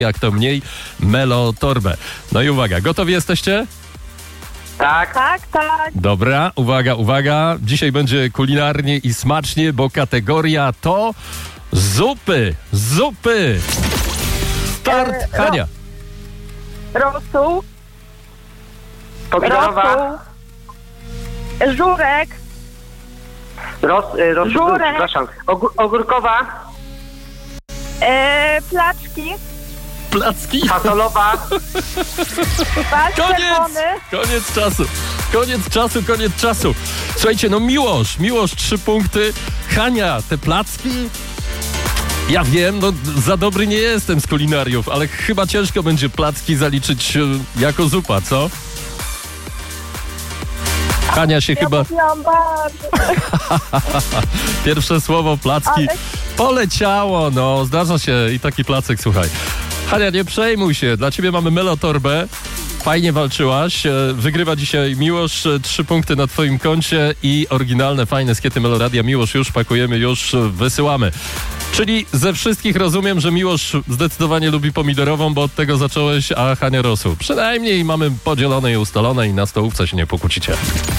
Jak to mniej, Melotorbę. No i uwaga, gotowi jesteście? Tak. Tak, tak. Dobra, uwaga. Dzisiaj będzie kulinarnie i smacznie, bo kategoria to zupy. Start, Hania. Rosół. Pomidorowa. Żurek. Żurek. Przepraszam. Ogórkowa. Placzki. Placki. Fasolowa. Bal czerwony. Koniec czasu. Słuchajcie, no Miłosz 3 punkty. Hania, te placki? Ja wiem, no za dobry nie jestem z kulinariów, ale chyba ciężko będzie placki zaliczyć jako zupa, co? Hania się chyba... Mówiłam bardzo. Pierwsze słowo placki poleciało, no zdarza się i taki placek, słuchaj. Hania, nie przejmuj się, dla ciebie mamy Melotorbę. Fajnie walczyłaś. Wygrywa dzisiaj Miłosz, 3 punkty na twoim koncie i oryginalne, fajne skiety Meloradia. Miłosz, już pakujemy, już wysyłamy. Czyli ze wszystkich rozumiem, że Miłosz zdecydowanie lubi pomidorową, bo od tego zacząłeś, a Hania rosół. Przynajmniej mamy podzielone i ustalone i na stołówce się nie pokłócicie.